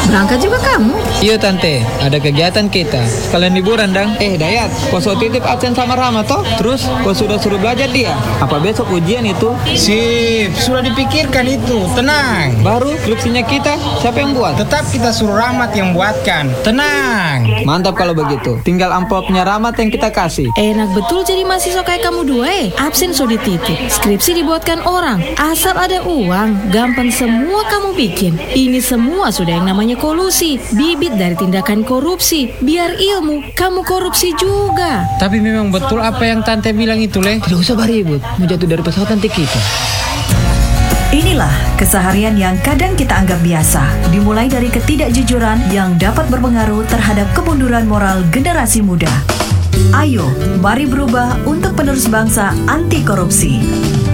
Berangkat juga kamu? Iya tante, ada kegiatan kita. Sekalian liburan dang. Dayat, kau so titip absen sama Rama toh? Terus kau sudah suruh belajar dia? Apa besok ujian itu? Sip, sudah dipikirkan itu. Tenang. Baru skripsinya kita, siapa yang buat? Tetap kita suruh Rahmat yang buatkan. Tenang. Mantap kalau begitu. Tinggal amplopnya Rahmat yang kita kasih. Enak betul jadi mahasiswa kayak kamu dua Absen so dititip, skripsi dibuatkan orang. Asal ada uang, gampang semua kamu bikin. Ini semua sudah yang namanya kolusi, bibit dari tindakan korupsi. Biar ilmu, kamu korupsi juga. Tapi memang betul apa yang tante bilang itu, Le. Tidak usah beribut, mau jatuh dari pesawat nanti kita. Inilah keseharian yang kadang kita anggap biasa, dimulai dari ketidakjujuran yang dapat berpengaruh terhadap kemunduran moral generasi muda. Ayo, mari berubah untuk penerus bangsa anti korupsi.